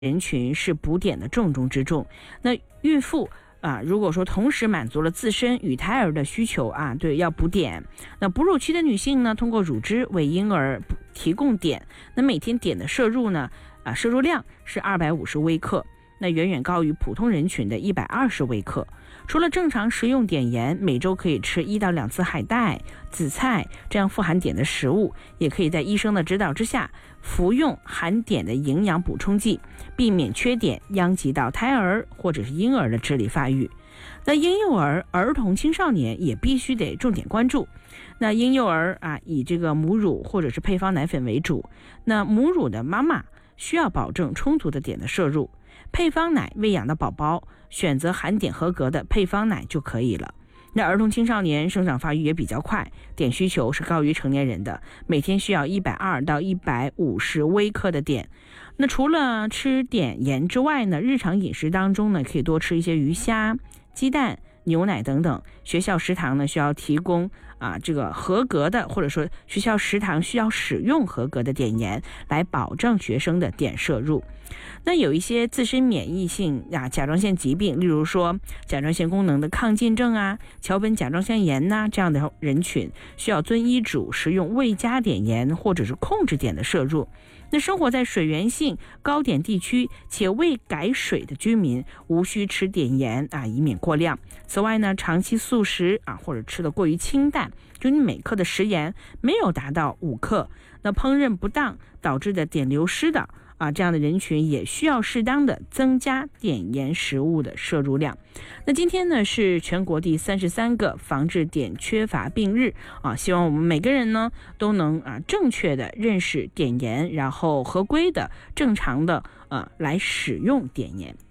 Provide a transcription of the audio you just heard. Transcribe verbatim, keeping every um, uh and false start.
人群是补碘的重中之重。那孕妇啊，如果说同时满足了自身与胎儿的需求啊，对，要补碘。那哺乳期的女性呢，通过乳汁为婴儿提供碘，那每天碘的摄入呢，啊，摄入量是二百五十微克，那远远高于普通人群的一百二十微克。除了正常食用碘盐，每周可以吃一到两次海带、紫菜这样富含碘的食物，也可以在医生的指导之下服用含碘的营养补充剂，避免缺碘殃及到胎儿或者是婴儿的智力发育。那婴幼儿、儿童、青少年也必须得重点关注。那婴幼儿啊，以这个母乳或者是配方奶粉为主，那母乳的妈妈需要保证充足的碘的摄入，配方奶喂养的宝宝选择含碘合格的配方奶就可以了。那儿童青少年生长发育也比较快，碘需求是高于成年人的，每天需要一百二十到一百五十微克的碘。那除了吃碘盐之外呢，日常饮食当中呢，可以多吃一些鱼虾、鸡蛋、牛奶等等。学校食堂呢需要提供啊这个合格的，或者说学校食堂需要使用合格的碘盐来保证学生的碘摄入。那有一些自身免疫性啊甲状腺疾病，例如说甲状腺功能的亢进症啊、桥本甲状腺炎呐、啊、这样的人群，需要遵医嘱食用未加碘盐或者是控制碘的摄入。那生活在水源性高碘地区且未改水的居民，无需吃碘盐啊，以免过量。此外呢，长期素食啊，或者吃的过于清淡，就你每克的食盐没有达到五克，那烹饪不当导致的碘流失的啊，这样的人群也需要适当的增加碘盐食物的摄入量。那今天呢是全国第三十三个防治碘缺乏病日啊，希望我们每个人呢都能啊正确的认识碘盐，然后合规的、正常的呃来使用碘盐。